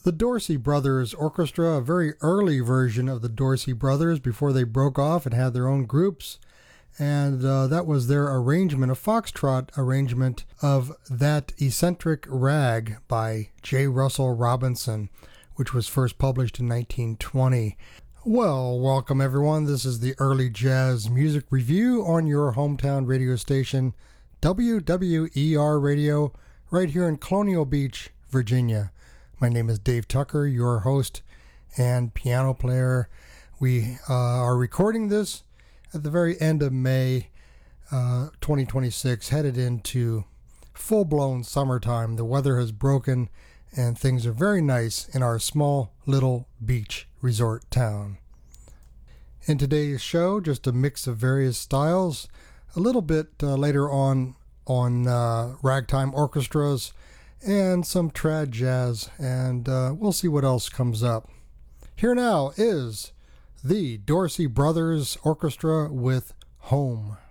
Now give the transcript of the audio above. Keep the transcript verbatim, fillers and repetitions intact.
The Dorsey Brothers Orchestra, a very early version of the Dorsey Brothers before they broke off and had their own groups. And uh, that was their arrangement, a foxtrot arrangement of That Eccentric Rag by J. Russell Robinson, which was first published in nineteen twenty. Well, welcome everyone. This is the Early Jazz Music Review on your hometown radio station, W W E R Radio, right here in Colonial Beach, Virginia. My name is Dave Tucker, your host and piano player. We uh, are recording this at the very end of May uh, twenty twenty-six, headed into full-blown summertime. The weather has broken and things are very nice in our small little beach resort town. In today's show, just a mix of various styles. A little bit uh, later on on uh, ragtime orchestras and some trad jazz, and uh, we'll see what else comes up. Here now is the Dorsey Brothers Orchestra with Home.